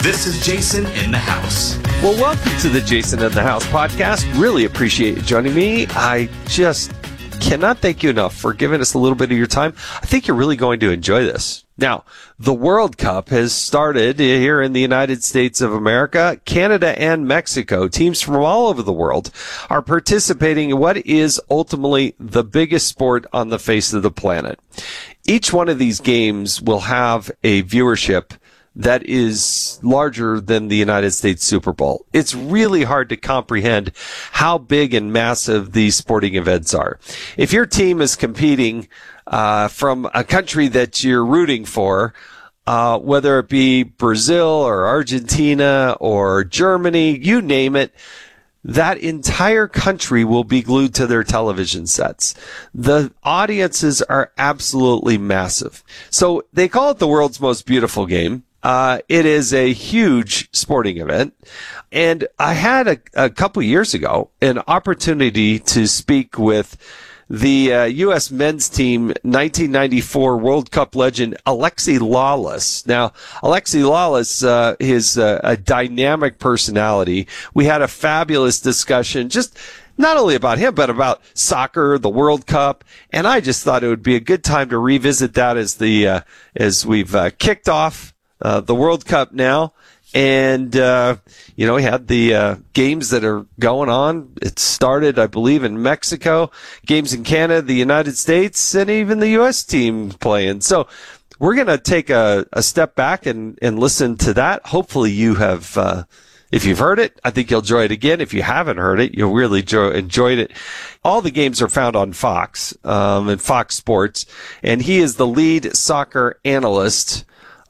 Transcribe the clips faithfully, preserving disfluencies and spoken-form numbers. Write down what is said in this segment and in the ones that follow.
This is Jason in the House. Well, welcome to the Jason in the House podcast. Really appreciate you joining me. I just cannot thank you enough for giving us a little bit of your time. I think you're really going to enjoy this. Now, the World Cup has started here in the United States of America. Canada and Mexico, teams from all over the world, are participating in what is ultimately the biggest sport on the face of the planet. Each one of these games will have a viewership that is larger than the United States Super Bowl. It's really hard to comprehend how big and massive these sporting events are. If your team is competing uh, from a country that you're rooting for, uh, whether it be Brazil or Argentina or Germany, you name it, that entire country will be glued to their television sets. The audiences are absolutely massive. So they call it the world's most beautiful game. Uh, it is a huge sporting event. And I had a, a couple years ago an opportunity to speak with the uh, U S men's team nineteen ninety-four World Cup legend Alexi Lalas. Now, Alexi Lalas uh, is uh, a dynamic personality. We had a fabulous discussion just not only about him, but about soccer, the World Cup. And I just thought it would be a good time to revisit that as the uh, as we've uh, kicked off Uh, the World Cup now. And, uh, you know, we had the uh, games that are going on. It started, I believe, in Mexico, games in Canada, the United States, and even the U S team playing. So we're going to take a, a step back and, and listen to that. Hopefully you have, uh, if you've heard it, I think you'll enjoy it again. If you haven't heard it, you'll really jo- enjoyed it. All the games are found on Fox, um, and Fox Sports, and he is the lead soccer analyst.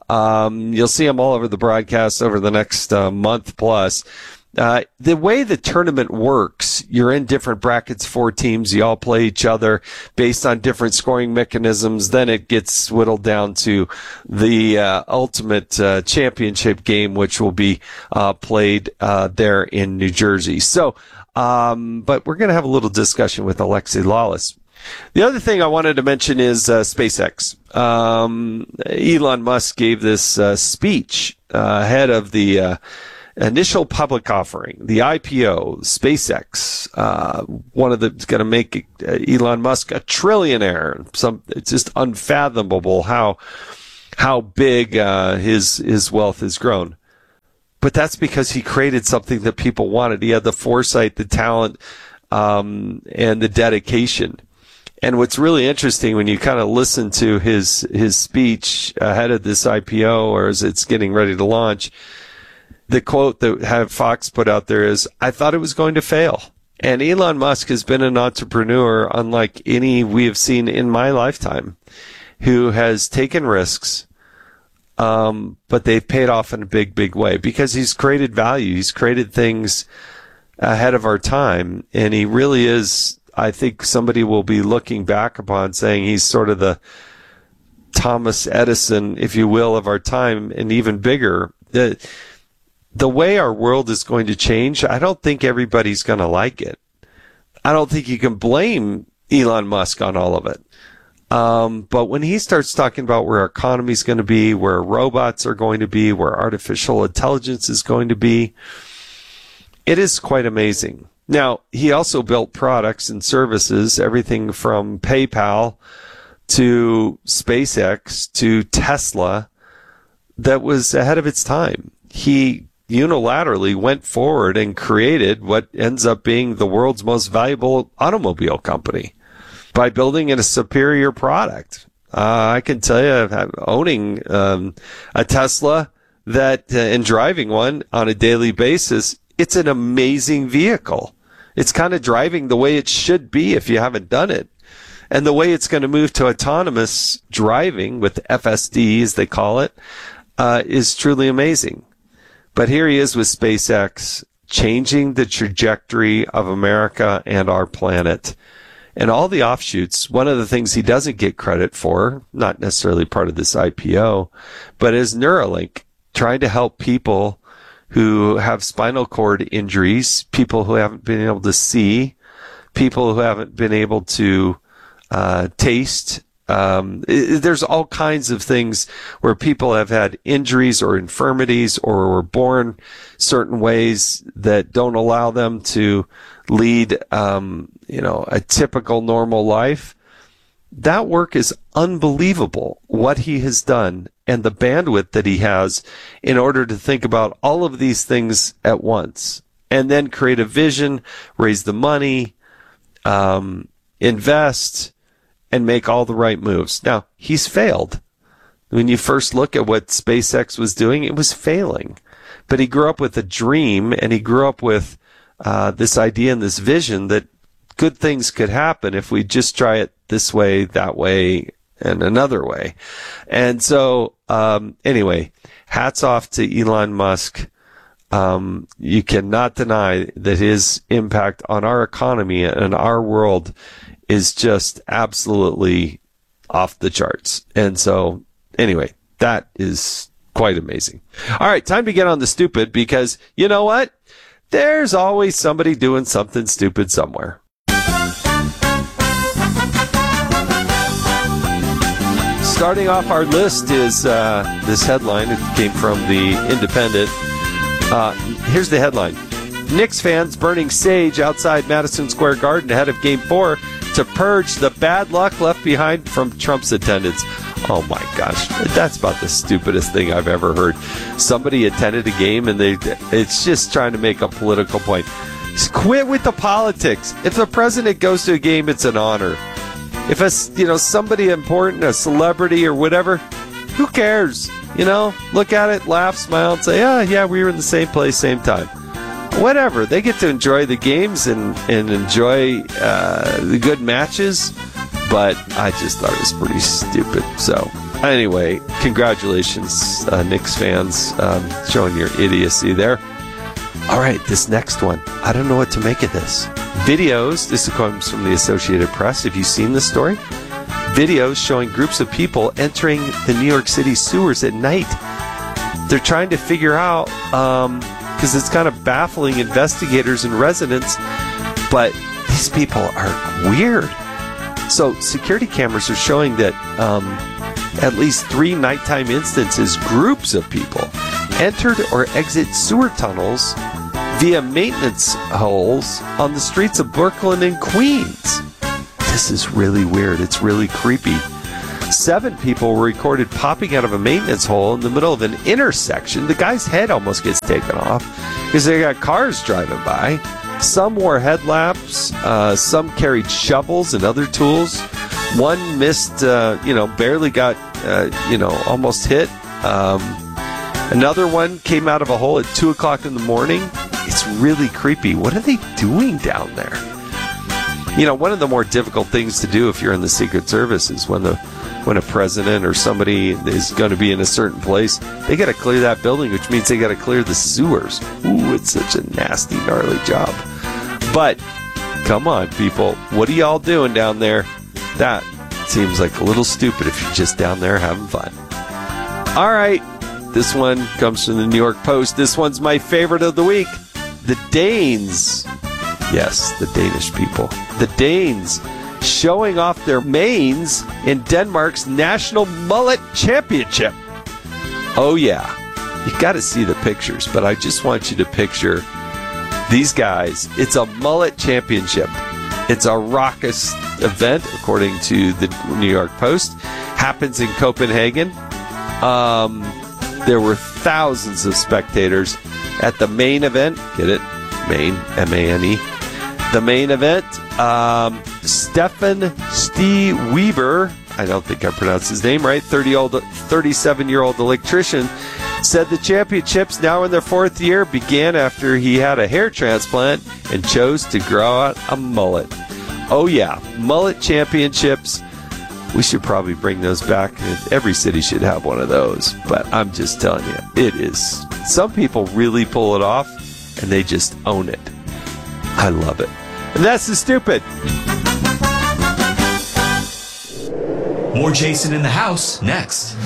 Um, you'll see them all over the broadcast over the next uh, month plus. Uh, the way the tournament works, you're in different brackets, four teams, you all play each other based on different scoring mechanisms. Then it gets whittled down to the uh, ultimate uh, championship game, which will be uh, played uh, there in New Jersey. So, um, but we're going to have a little discussion with Alexi Lalas. The other thing I wanted to mention is uh, SpaceX. Um, Elon Musk gave this uh, speech uh, ahead of the uh, initial public offering, the I P O, SpaceX. Uh, one of the going to make uh, Elon Musk a trillionaire. Some it's just unfathomable how how big uh, his his wealth has grown. But that's because he created something that people wanted. He had the foresight, the talent, um, and the dedication. And what's really interesting when you kind of listen to his his speech ahead of this I P O or as it's getting ready to launch, the quote that have Fox put out there is, "I thought it was going to fail." And Elon Musk has been an entrepreneur unlike any we have seen in my lifetime, who has taken risks, um, but they've paid off in a big, big way because he's created value. He's created things ahead of our time, and he really is, I think somebody will be looking back upon saying he's sort of the Thomas Edison, if you will, of our time, and even bigger. The, the way our world is going to change, I don't think everybody's going to like it. I don't think you can blame Elon Musk on all of it. Um, but when he starts talking about where our economy is going to be, where robots are going to be, where artificial intelligence is going to be, it is quite amazing. Now, he also built products and services, everything from PayPal to SpaceX to Tesla, that was ahead of its time. He unilaterally went forward and created what ends up being the world's most valuable automobile company by building a superior product. Uh, I can tell you, owning um, a Tesla that uh, and driving one on a daily basis, it's an amazing vehicle. It's kind of driving the way it should be if you haven't done it. And the way it's going to move to autonomous driving with F S D, as they call it, uh, is truly amazing. But here he is with SpaceX, changing the trajectory of America and our planet. And all the offshoots, one of the things he doesn't get credit for, not necessarily part of this I P O, but is Neuralink, trying to help people who have spinal cord injuries, people who haven't been able to see, people who haven't been able to uh, taste Um, it, there's all kinds of things where people have had injuries or infirmities or were born certain ways that don't allow them to lead, um, you know, a typical normal life. That work is unbelievable, what he has done and the bandwidth that he has in order to think about all of these things at once and then create a vision, raise the money, um, invest, and make all the right moves. Now, he's failed. When you first look at what SpaceX was doing, it was failing. But he grew up with a dream, and he grew up with uh, this idea and this vision that good things could happen if we just try it this way, that way, and another way. And so, um, anyway, hats off to Elon Musk. Um, you cannot deny that his impact on our economy and our world is just absolutely off the charts. And so, anyway, that is quite amazing. All right, time to get on the stupid, because you know what? There's always somebody doing something stupid somewhere. Starting off our list is uh, this headline. It came from the Independent. Uh, here's the headline. Knicks fans burning sage outside Madison Square Garden ahead of Game four to purge the bad luck left behind from Trump's attendance. Oh my gosh, that's about the stupidest thing I've ever heard. Somebody attended a game and they it's just trying to make a political point. Just quit with the politics. If the president goes to a game, it's an honor. If a, you know, somebody important, a celebrity or whatever, who cares? You know, look at it, laugh, smile, and say, yeah, yeah, we were in the same place, same time. Whatever. They get to enjoy the games and, and enjoy uh, the good matches, but I just thought it was pretty stupid. So, anyway, congratulations, uh, Knicks fans, um, showing your idiocy there. All right, this next one. I don't know what to make of this. Videos, this comes from the Associated Press. Have you seen this story? Videos showing groups of people entering the New York City sewers at night. They're trying to figure out, um, because it's kind of baffling investigators and residents, but these people are weird. So security cameras are showing that um, at least three nighttime instances, groups of people entered or exit sewer tunnels via maintenance holes on the streets of Brooklyn and Queens. This is really weird. It's really creepy. Seven people were recorded popping out of a maintenance hole in the middle of an intersection. The guy's head almost gets taken off because they got cars driving by. Some wore headlamps. Uh, some carried shovels and other tools. One missed, uh, you know, barely got, uh, you know, almost hit. Um, another one came out of a hole at two o'clock in the morning. It's really creepy. What are they doing down there? You know, one of the more difficult things to do if you're in the Secret Service is when the when a president or somebody is going to be in a certain place, they got to clear that building, which means they got to clear the sewers. Ooh, it's such a nasty, gnarly job. But come on, people, what are y'all doing down there? That seems like a little stupid if you're just down there having fun. All right, this one comes from the New York Post. This one's my favorite of the week. The Danes. Yes, the Danish people. The Danes showing off their manes in Denmark's National Mullet Championship. Oh, yeah. You got to see the pictures, but I just want you to picture these guys. It's a mullet championship. It's a raucous event, according to the New York Post. Happens in Copenhagen. Um, there were thousands of spectators at the main event. Get it? Main, M A N E. The main event, um, Stefan Stee Weber, I don't think I pronounced his name right, thirty-seven-year-old electrician, said the championships, now in their fourth year, began after he had a hair transplant and chose to grow out a mullet. Oh yeah, mullet championships. We should probably bring those back. Every city should have one of those. But I'm just telling you, it is. Some people really pull it off, and they just own it. I love it. And that's the stupid. More Jason in the House next.